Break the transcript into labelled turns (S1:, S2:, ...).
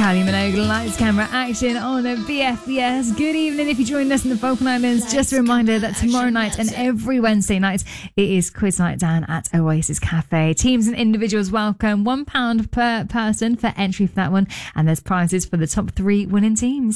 S1: Kylie Minogue, lights, camera, action on a BFBS. Good evening if you joined us in the Falkland Islands. Just a reminder that tomorrow night and every Wednesday night it is quiz night down at Oasis Cafe. Teams and individuals welcome. £1 per person for entry for that one, and there's prizes for the top 3 winning teams.